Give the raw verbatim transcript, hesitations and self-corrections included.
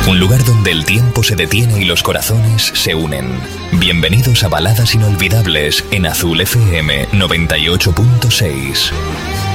Un lugar donde el tiempo se detiene y los corazones se unen. Bienvenidos a Baladas Inolvidables en Azul F M noventa y ocho punto seis.